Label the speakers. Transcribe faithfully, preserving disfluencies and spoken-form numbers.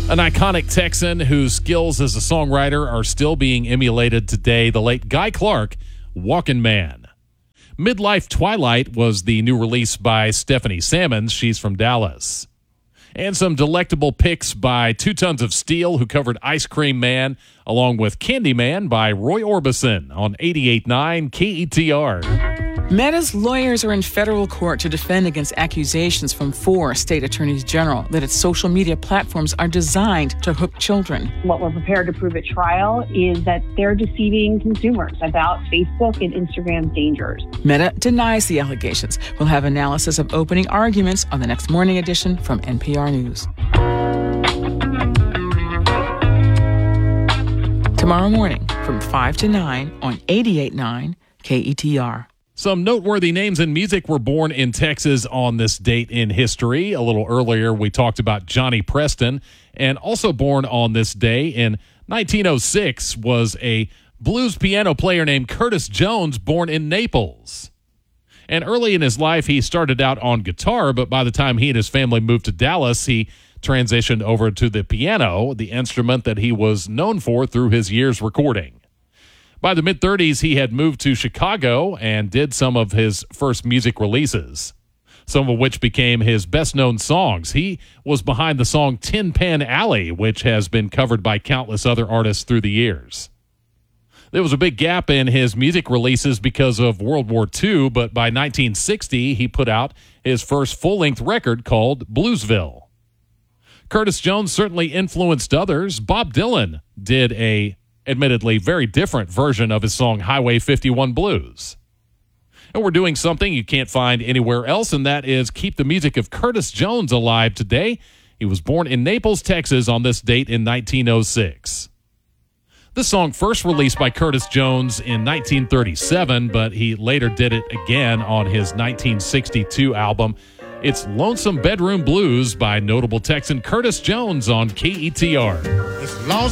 Speaker 1: An iconic Texan whose skills as a songwriter are still being emulated today, the late Guy Clark, Walkin' Man. Midlife Twilight was the new release by Stephanie Sammons. She's from Dallas. And some delectable picks by Two Tons of Steel, who covered Ice Cream Man, along with Candy Man by Roy Orbison on eighty-eight point nine K E T R.
Speaker 2: Meta's lawyers are in federal court to defend against accusations from four state attorneys general that its social media platforms are designed to hook children.
Speaker 3: What we're prepared to prove at trial is that they're deceiving consumers about Facebook and Instagram's dangers.
Speaker 2: Meta denies the allegations. We'll have analysis of opening arguments on the next morning edition from N P R News. Tomorrow morning from five to nine on eighty-eight point nine K E T R.
Speaker 1: Some noteworthy names in music were born in Texas on this date in history. A little earlier, we talked about Johnny Preston, and also born on this day in nineteen oh six was a blues piano player named Curtis Jones, born in Naples. And early in his life, he started out on guitar, but by the time he and his family moved to Dallas, he transitioned over to the piano, the instrument that he was known for through his years recording. By the mid-thirties, he had moved to Chicago and did some of his first music releases, some of which became his best-known songs. He was behind the song Tin Pan Alley, which has been covered by countless other artists through the years. There was a big gap in his music releases because of World War Two, but by nineteen sixty, he put out his first full-length record called Bluesville. Curtis Jones certainly influenced others. Bob Dylan did a admittedly very different version of his song Highway fifty-one Blues. And we're doing something you can't find anywhere else, and that is keep the music of Curtis Jones alive today. He was born in Naples, Texas on this date in nineteen oh six. This song first released by Curtis Jones in nineteen thirty-seven, but he later did it again on his nineteen sixty-two album. It's Lonesome Bedroom Blues by notable Texan Curtis Jones on K E T R.
Speaker 4: As long as